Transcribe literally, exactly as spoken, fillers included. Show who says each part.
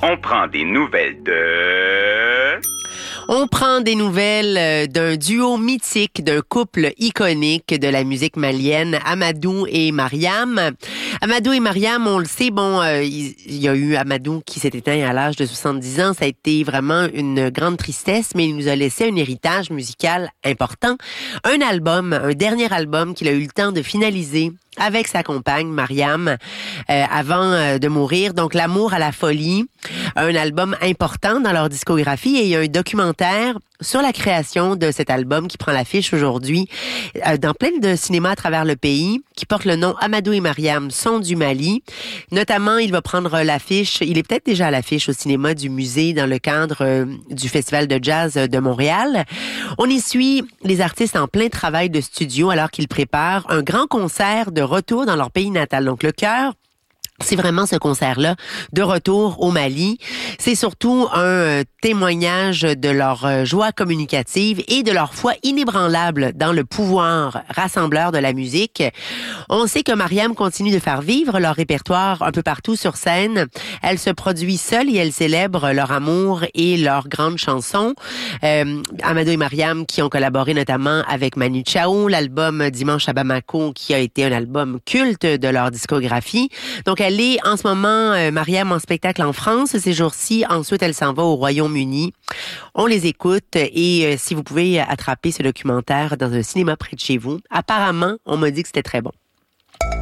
Speaker 1: On prend des nouvelles de...
Speaker 2: On prend des nouvelles d'un duo mythique, d'un couple iconique de la musique malienne, Amadou et Mariam. Amadou et Mariam, on le sait, bon, euh, il y a eu Amadou qui s'est éteint à l'âge de soixante-dix ans. Ça a été vraiment une grande tristesse, mais il nous a laissé un héritage musical important. Un album, un dernier album qu'il a eu le temps de finaliser avec sa compagne, Mariam, euh, avant euh, de mourir. Donc, L'amour à la folie, un album important dans leur discographie, et il y a un documentaire sur la création de cet album qui prend l'affiche aujourd'hui euh, dans plein de cinémas à travers le pays, qui porte le nom Amadou et Mariam sont du Mali. Notamment, il va prendre l'affiche, il est peut-être déjà à l'affiche au cinéma du musée dans le cadre euh, du Festival de jazz de Montréal. On y suit les artistes en plein travail de studio alors qu'ils préparent un grand concert de retour dans leur pays natal. Donc, le cœur, c'est vraiment ce concert-là de retour au Mali. C'est surtout un euh, témoignage de leur euh, joie communicative et de leur foi inébranlable dans le pouvoir rassembleur de la musique. On sait que Mariam continue de faire vivre leur répertoire un peu partout sur scène. Elle se produit seule et elle célèbre leur amour et leurs grandes chansons. Euh, Amadou et Mariam qui ont collaboré notamment avec Manu Chao, l'album Dimanche à Bamako qui a été un album culte de leur discographie. Donc, elle est en ce moment, euh, Mariam, en spectacle en France ces jours-ci. Ensuite, elle s'en va au Royaume-Uni. On les écoute et euh, si vous pouvez attraper ce documentaire dans un cinéma près de chez vous, apparemment, on m'a dit que c'était très bon.